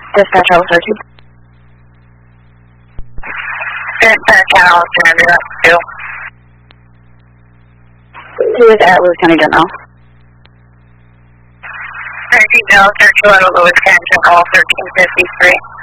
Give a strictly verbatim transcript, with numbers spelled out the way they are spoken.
Dispatch Channel thirteen. Dispatch Channel two. Who is at Lewis County General? thirteen Delta, two out of Lewis County General, thirteen fifty-three.